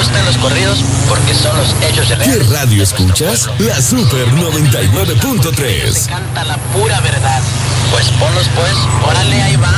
gustan los corridos porque son los hechos de ¿Qué radio escuchas? La Super 99.3. Se canta la pura verdad. Pues ponlos pues, órale, ahí va.